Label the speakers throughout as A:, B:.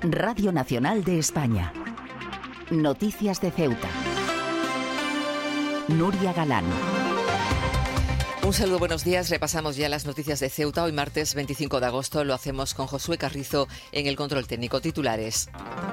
A: Radio Nacional de España. Noticias de Ceuta. Nuria Galán.
B: Un saludo, buenos días. Repasamos ya las noticias de Ceuta. Hoy martes 25 de agosto lo hacemos con Josué Carrizo en el control técnico. Titulares.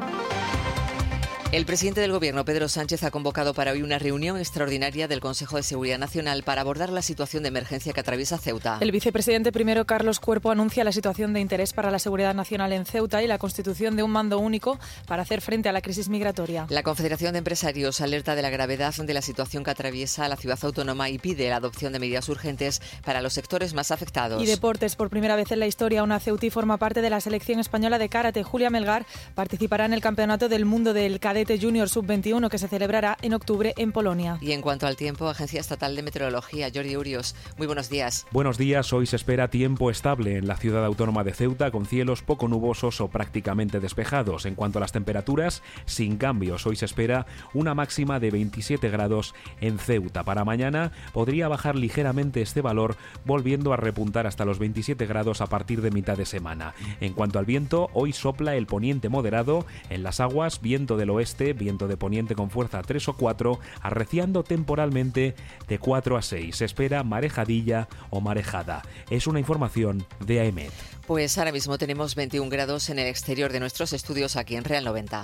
B: El presidente del Gobierno, Pedro Sánchez, ha convocado para hoy una reunión extraordinaria del Consejo de Seguridad Nacional para abordar la situación de emergencia que atraviesa Ceuta.
C: El vicepresidente primero, Carlos Cuerpo, anuncia la situación de interés para la seguridad nacional en Ceuta y la constitución de un mando único para hacer frente a la crisis migratoria.
B: La Confederación de Empresarios alerta de la gravedad de la situación que atraviesa la ciudad autónoma y pide la adopción de medidas urgentes para los sectores más afectados.
C: Y deportes, por primera vez en la historia, una ceutí forma parte de la selección española de karate. Julia Melgar participará en el Campeonato del Mundo del Cadete Junior Sub-21 que se celebrará en octubre en Polonia.
B: Y en cuanto al tiempo, Agencia Estatal de Meteorología, Jordi Urios, muy buenos días.
D: Buenos días, hoy se espera tiempo estable en la ciudad autónoma de Ceuta con cielos poco nubosos o prácticamente despejados. En cuanto a las temperaturas, sin cambios, hoy se espera una máxima de 27 grados en Ceuta. Para mañana podría bajar ligeramente este valor, volviendo a repuntar hasta los 27 grados a partir de mitad de semana. En cuanto al viento, hoy sopla el poniente moderado, en las aguas viento del oeste, viento de poniente con fuerza 3 o 4, arreciando temporalmente de 4 a 6. Se espera marejadilla o marejada. Es una información de AEMET.
B: Pues ahora mismo tenemos 21 grados en el exterior de nuestros estudios aquí en Real 90.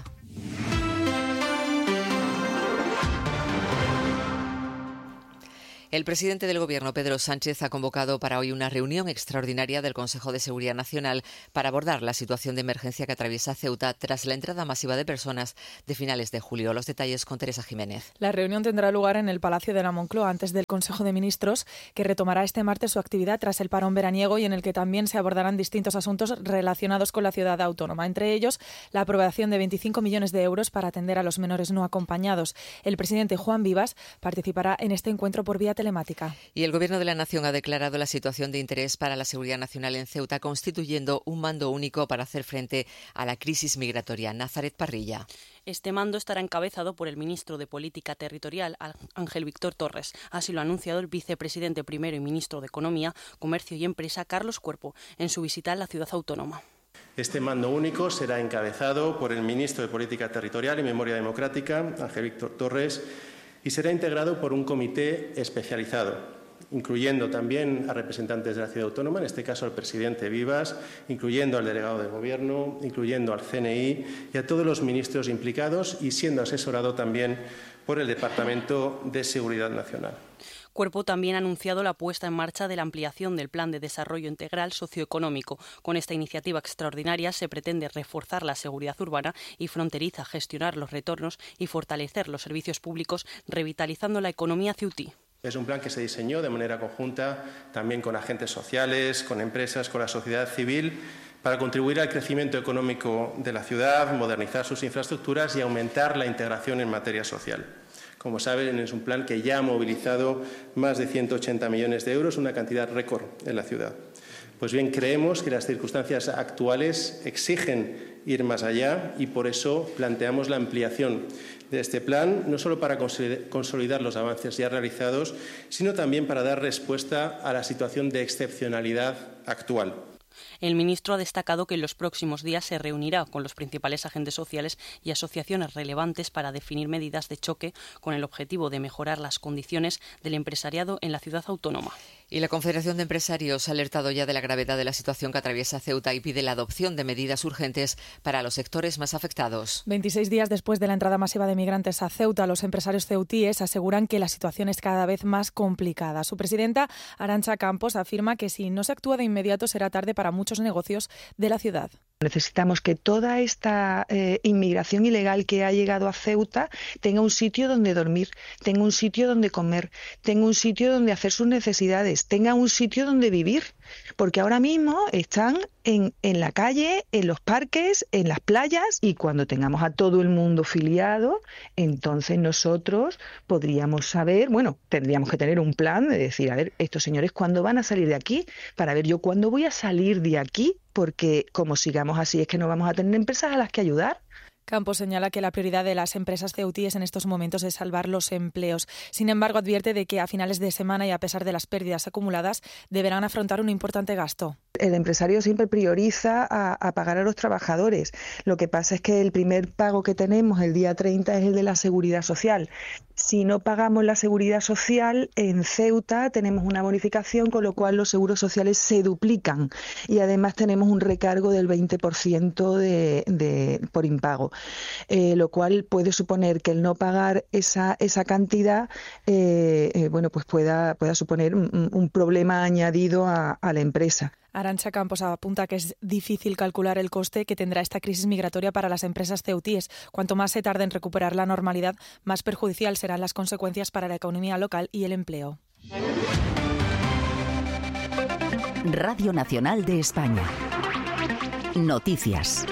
B: El presidente del Gobierno, Pedro Sánchez, ha convocado para hoy una reunión extraordinaria del Consejo de Seguridad Nacional para abordar la situación de emergencia que atraviesa Ceuta tras la entrada masiva de personas de finales de julio. Los detalles con Teresa Jiménez.
C: La reunión tendrá lugar en el Palacio de la Moncloa antes del Consejo de Ministros, que retomará este martes su actividad tras el parón veraniego y en el que también se abordarán distintos asuntos relacionados con la ciudad autónoma. Entre ellos, la aprobación de 25 millones de euros para atender a los menores no acompañados. El presidente Juan Vivas participará en este encuentro por vía telemática.
B: Y el Gobierno de la Nación ha declarado la situación de interés para la seguridad nacional en Ceuta, constituyendo un mando único para hacer frente a la crisis migratoria. Nazaret Parrilla.
E: Este mando estará encabezado por el ministro de Política Territorial, Ángel Víctor Torres. Así lo ha anunciado el vicepresidente primero y ministro de Economía, Comercio y Empresa, Carlos Cuerpo, en su visita a la ciudad autónoma.
F: Este mando único será encabezado por el ministro de Política Territorial y Memoria Democrática, Ángel Víctor Torres, y será integrado por un comité especializado, incluyendo también a representantes de la ciudad autónoma, en este caso al presidente Vivas, incluyendo al delegado de Gobierno, incluyendo al CNI y a todos los ministros implicados y siendo asesorado también por el Departamento de Seguridad Nacional.
E: Cuerpo también ha anunciado la puesta en marcha de la ampliación del Plan de Desarrollo Integral Socioeconómico. Con esta iniciativa extraordinaria se pretende reforzar la seguridad urbana y fronteriza, gestionar los retornos y fortalecer los servicios públicos, revitalizando la economía ceutí.
F: Es un plan que se diseñó de manera conjunta también con agentes sociales, con empresas, con la sociedad civil, para contribuir al crecimiento económico de la ciudad, modernizar sus infraestructuras y aumentar la integración en materia social. Como saben, es un plan que ya ha movilizado más de 180 millones de euros, una cantidad récord en la ciudad. Pues bien, creemos que las circunstancias actuales exigen ir más allá y por eso planteamos la ampliación de este plan, no solo para consolidar los avances ya realizados, sino también para dar respuesta a la situación de excepcionalidad actual.
E: El ministro ha destacado que en los próximos días se reunirá con los principales agentes sociales y asociaciones relevantes para definir medidas de choque con el objetivo de mejorar las condiciones del empresariado en la ciudad autónoma.
B: Y la Confederación de Empresarios ha alertado ya de la gravedad de la situación que atraviesa Ceuta y pide la adopción de medidas urgentes para los sectores más afectados.
C: 26 días después de la entrada masiva de migrantes a Ceuta, los empresarios ceutíes aseguran que la situación es cada vez más complicada. Su presidenta, Arantxa Campos, afirma que si no se actúa de inmediato será tarde para muchos negocios de la ciudad.
G: Necesitamos que toda esta inmigración ilegal que ha llegado a Ceuta tenga un sitio donde dormir, tenga un sitio donde comer, tenga un sitio donde hacer sus necesidades, tenga un sitio donde vivir, porque ahora mismo están en la calle, en los parques, en las playas, y cuando tengamos a todo el mundo filiado, entonces nosotros podríamos saber, tendríamos que tener un plan de decir, a ver, estos señores, ¿cuándo van a salir de aquí? Para ver yo cuándo voy a salir de aquí, porque como sigamos así es que no vamos a tener empresas a las que ayudar.
C: Campos señala que la prioridad de las empresas ceutíes en estos momentos es salvar los empleos. Sin embargo, advierte de que a finales de semana y a pesar de las pérdidas acumuladas, deberán afrontar un importante gasto.
G: El empresario siempre prioriza a pagar a los trabajadores. Lo que pasa es que el primer pago que tenemos el día 30 es el de la Seguridad Social. Si no pagamos la Seguridad Social, en Ceuta tenemos una bonificación, con lo cual los seguros sociales se duplican y además tenemos un recargo del 20% por impago. Lo cual puede suponer que el no pagar esa cantidad pues pueda suponer un problema añadido a la empresa.
C: Arantxa Campos apunta que es difícil calcular el coste que tendrá esta crisis migratoria para las empresas ceutíes. Cuanto más se tarde en recuperar la normalidad, más perjudicial serán las consecuencias para la economía local y el empleo.
A: Radio Nacional de España. Noticias.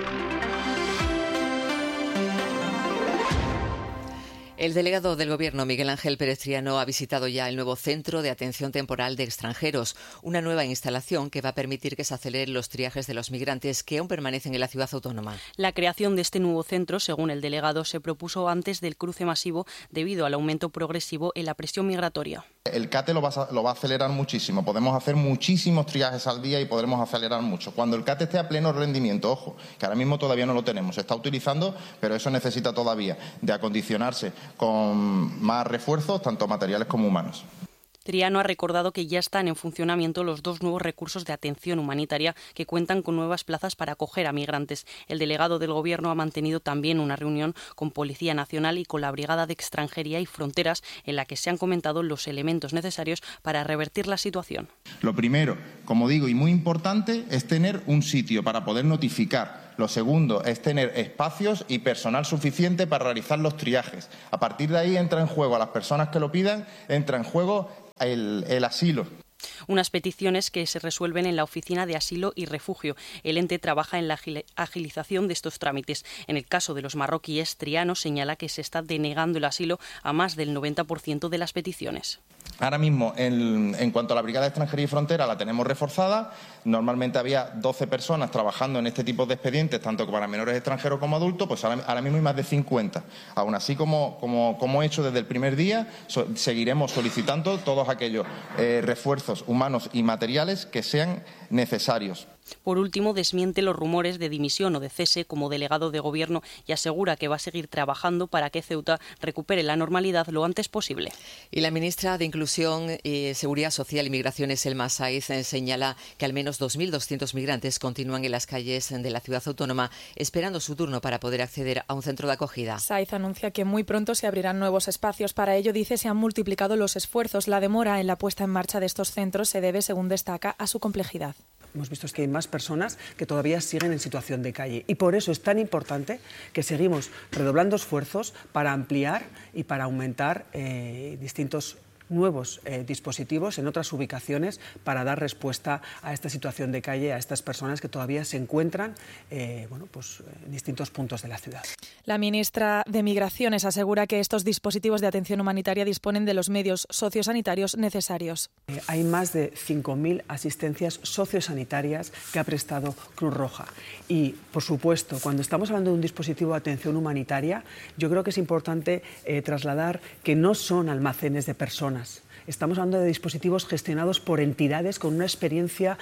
B: El delegado del Gobierno, Miguel Ángel Pérez Triano, ha visitado ya el nuevo Centro de Atención Temporal de Extranjeros, una nueva instalación que va a permitir que se aceleren los triajes de los migrantes que aún permanecen en la ciudad autónoma.
E: La creación de este nuevo centro, según el delegado, se propuso antes del cruce masivo debido al aumento progresivo en la presión migratoria.
H: El CATE lo va a acelerar muchísimo. Podemos hacer muchísimos triajes al día y podremos acelerar mucho. Cuando el CATE esté a pleno rendimiento, ojo, que ahora mismo todavía no lo tenemos, se está utilizando, pero eso necesita todavía de acondicionarse con más refuerzos, tanto materiales como humanos.
E: Triano ha recordado que ya están en funcionamiento los 2 nuevos recursos de atención humanitaria que cuentan con nuevas plazas para acoger a migrantes. El delegado del Gobierno ha mantenido también una reunión con Policía Nacional y con la Brigada de Extranjería y Fronteras en la que se han comentado los elementos necesarios para revertir la situación.
H: Lo primero, como digo, y muy importante, es tener un sitio para poder notificar. Lo segundo es tener espacios y personal suficiente para realizar los triajes. A partir de ahí entra en juego, a las personas que lo pidan, entra en juego el asilo.
E: Unas peticiones que se resuelven en la Oficina de Asilo y Refugio. El ente trabaja en la agilización de estos trámites. En el caso de los marroquíes, Triano señala que se está denegando el asilo a más del 90% de las peticiones.
H: Ahora mismo, en cuanto a la Brigada de Extranjería y Frontera, la tenemos reforzada. Normalmente había 12 personas trabajando en este tipo de expedientes, tanto para menores extranjeros como adultos, pues ahora mismo hay más de 50. Aún así, como he hecho desde el primer día, seguiremos solicitando todos aquellos refuerzos humanos y materiales que sean necesarios.
E: Por último, desmiente los rumores de dimisión o de cese como delegado de Gobierno y asegura que va a seguir trabajando para que Ceuta recupere la normalidad lo antes posible.
B: Y la ministra de Inclusión, Seguridad Social y Migraciones, Elma Saiz, señala que al menos 2.200 migrantes continúan en las calles de la ciudad autónoma esperando su turno para poder acceder a un centro de acogida.
C: Saiz anuncia que muy pronto se abrirán nuevos espacios. Para ello, dice, se han multiplicado los esfuerzos. La demora en la puesta en marcha de estos centros se debe, según destaca, a su complejidad.
I: Hemos visto que hay más personas que todavía siguen en situación de calle y por eso es tan importante que seguimos redoblando esfuerzos para ampliar y para aumentar distintos nuevos dispositivos en otras ubicaciones para dar respuesta a esta situación de calle, a estas personas que todavía se encuentran en distintos puntos de la ciudad.
C: La ministra de Migraciones asegura que estos dispositivos de atención humanitaria disponen de los medios sociosanitarios necesarios.
I: Hay más de 5.000 asistencias sociosanitarias que ha prestado Cruz Roja. Y, por supuesto, cuando estamos hablando de un dispositivo de atención humanitaria, yo creo que es importante trasladar que no son almacenes de personas. Estamos hablando de dispositivos gestionados por entidades con una experiencia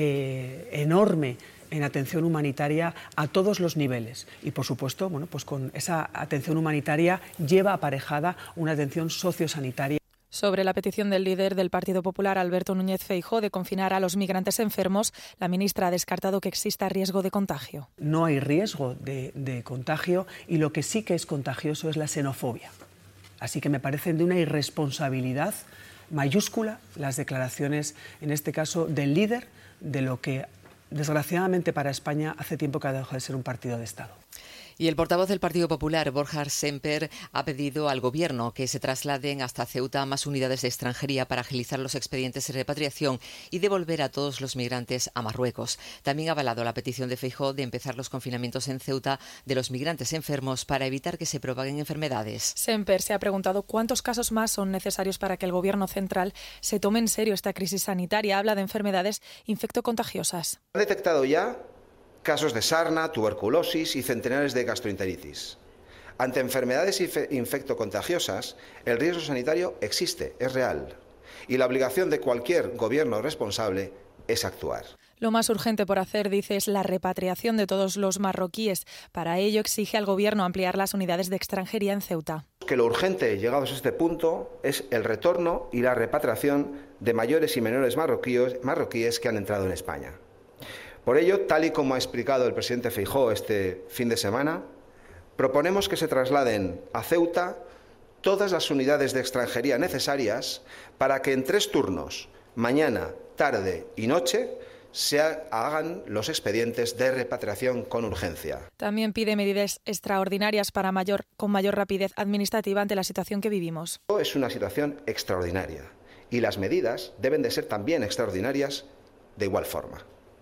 I: enorme en atención humanitaria a todos los niveles. Y, por supuesto, con esa atención humanitaria lleva aparejada una atención sociosanitaria.
C: Sobre la petición del líder del Partido Popular, Alberto Núñez Feijóo, de confinar a los migrantes enfermos, la ministra ha descartado que exista riesgo de contagio.
I: No hay riesgo de contagio y lo que sí que es contagioso es la xenofobia. Así que me parecen de una irresponsabilidad mayúscula las declaraciones, en este caso, del líder de lo que, desgraciadamente para España, hace tiempo que ha dejado de ser un partido de Estado.
B: Y el portavoz del Partido Popular, Borja Semper, ha pedido al Gobierno que se trasladen hasta Ceuta más unidades de extranjería para agilizar los expedientes de repatriación y devolver a todos los migrantes a Marruecos. También ha avalado la petición de Feijóo de empezar los confinamientos en Ceuta de los migrantes enfermos para evitar que se propaguen enfermedades.
C: Semper se ha preguntado cuántos casos más son necesarios para que el Gobierno central se tome en serio esta crisis sanitaria. Habla de enfermedades infectocontagiosas.
J: Ha detectado ya casos de sarna, tuberculosis y centenares de gastroenteritis. Ante enfermedades infectocontagiosas, el riesgo sanitario existe, es real, y la obligación de cualquier gobierno responsable es actuar.
C: Lo más urgente por hacer, dice, es la repatriación de todos los marroquíes. Para ello exige al Gobierno ampliar las unidades de extranjería en Ceuta.
J: Que lo urgente, llegados a este punto, es el retorno y la repatriación de mayores y menores marroquíes que han entrado en España. Por ello, tal y como ha explicado el presidente Feijóo este fin de semana, proponemos que se trasladen a Ceuta todas las unidades de extranjería necesarias para que en 3 turnos, mañana, tarde y noche, se hagan los expedientes de repatriación con urgencia.
C: También pide medidas extraordinarias con mayor rapidez administrativa ante la situación que vivimos.
J: Es una situación extraordinaria y las medidas deben de ser también extraordinarias de igual forma.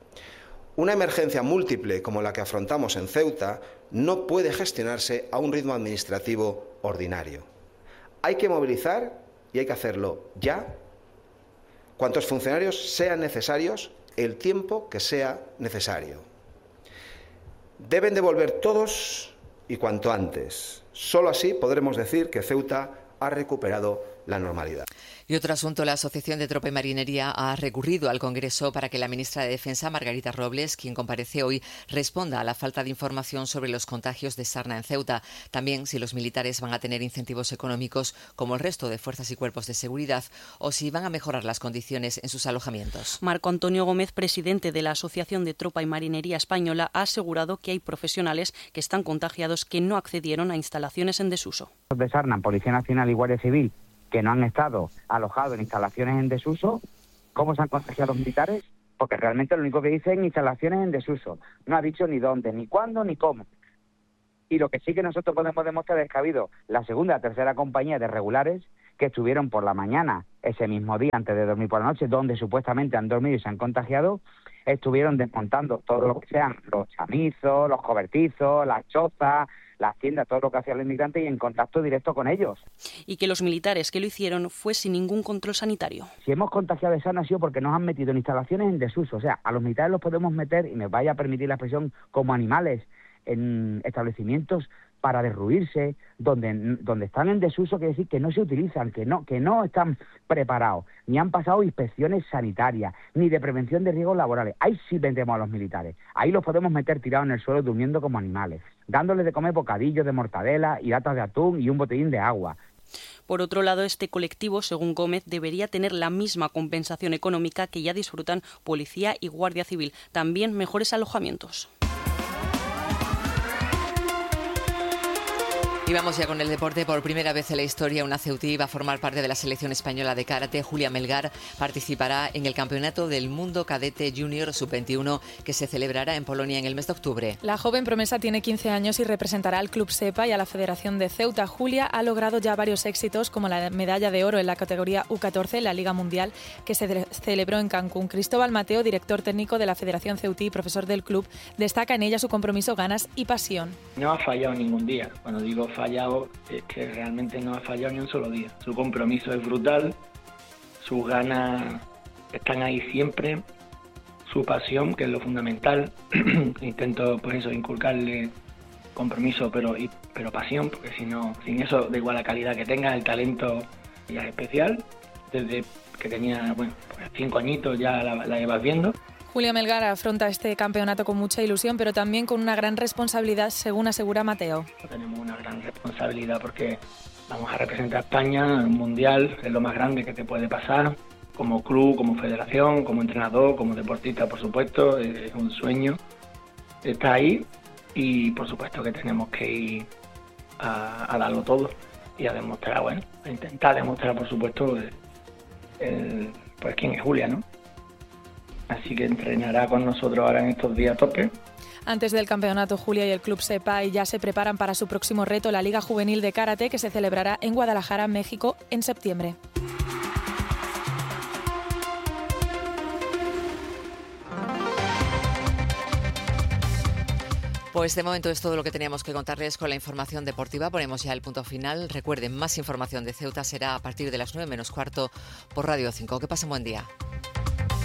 J: Una emergencia múltiple como la que afrontamos en Ceuta no puede gestionarse a un ritmo administrativo ordinario. Hay que movilizar y hay que hacerlo ya, cuantos funcionarios sean necesarios, el tiempo que sea necesario. Deben de volver todos y cuanto antes. Solo así podremos decir que Ceuta ha recuperado la normalidad.
B: Y otro asunto, la Asociación de Tropa y Marinería ha recurrido al Congreso para que la ministra de Defensa, Margarita Robles, quien comparece hoy, responda a la falta de información sobre los contagios de sarna en Ceuta. También si los militares van a tener incentivos económicos como el resto de fuerzas y cuerpos de seguridad o si van a mejorar las condiciones en sus alojamientos.
E: Marco Antonio Gómez, presidente de la Asociación de Tropa y Marinería Española, ha asegurado que hay profesionales que están contagiados que no accedieron a instalaciones en desuso.
K: De Sarna, Policía Nacional y Guardia Civil, que no han estado alojados en instalaciones en desuso. ¿Cómo se han contagiado los militares? Porque realmente lo único que dice es instalaciones en desuso. No ha dicho ni dónde, ni cuándo, ni cómo. Y lo que sí que nosotros podemos demostrar es que ha habido la segunda y tercera compañía de regulares que estuvieron por la mañana, ese mismo día, antes de dormir por la noche, donde supuestamente han dormido y se han contagiado, estuvieron desmontando todo lo que sean los chamizos, los cobertizos, las chozas, las tiendas, todo lo que hacían los inmigrantes y en contacto directo con ellos.
E: Y que los militares que lo hicieron fue sin ningún control sanitario.
K: Si hemos contagiado de sarna ha sido porque nos han metido en instalaciones en desuso. O sea, a los militares los podemos meter, y me vaya a permitir la expresión, como animales en establecimientos para derruirse, donde están en desuso, quiere decir que no se utilizan, que no están preparados, ni han pasado inspecciones sanitarias, ni de prevención de riesgos laborales. Ahí sí vendemos a los militares. Ahí los podemos meter tirados en el suelo durmiendo como animales, dándoles de comer bocadillos de mortadela y latas de atún y un botellín de agua.
E: Por otro lado, este colectivo, según Gómez, debería tener la misma compensación económica que ya disfrutan Policía y Guardia Civil, también mejores alojamientos.
B: Y vamos ya con el deporte. Por primera vez en la historia, una ceutí va a formar parte de la selección española de karate. Julia Melgar participará en el Campeonato del Mundo Cadete Junior Sub-21 que se celebrará en Polonia en el mes de octubre.
C: La joven promesa tiene 15 años y representará al Club SEPA y a la Federación de Ceuta. Julia ha logrado ya varios éxitos, como la medalla de oro en la categoría U14 en la Liga Mundial que se celebró en Cancún. Cristóbal Mateo, director técnico de la Federación Ceutí y profesor del club, destaca en ella su compromiso, ganas y pasión.
L: No ha fallado ningún día. Cuando digo fallado, es que realmente no ha fallado ni un solo día. Su compromiso es brutal, sus ganas están ahí siempre, su pasión, que es lo fundamental. Intento por eso inculcarle compromiso pero pasión, porque si no, sin eso, da igual la calidad que tenga, el talento ya es especial. Desde que tenía 5 añitos ya la llevas viendo.
C: Julia Melgar afronta este campeonato con mucha ilusión, pero también con una gran responsabilidad, según asegura Mateo.
L: Tenemos una gran responsabilidad porque vamos a representar a España en un mundial, es lo más grande que te puede pasar, como club, como federación, como entrenador, como deportista, por supuesto, es un sueño. Está ahí y por supuesto que tenemos que ir a darlo todo y a demostrar, a intentar demostrar, por supuesto, pues quién es Julia, ¿no? Así que entrenará con nosotros ahora en estos días a tope.
C: Antes del campeonato, Julia y el Club SEPA ya se preparan para su próximo reto, la Liga Juvenil de Karate, que se celebrará en Guadalajara, México, en septiembre.
B: Pues de momento es todo lo que teníamos que contarles con la información deportiva. Ponemos ya el punto final. Recuerden, más información de Ceuta será a partir de las 9 menos cuarto por Radio 5. Que pasen buen día.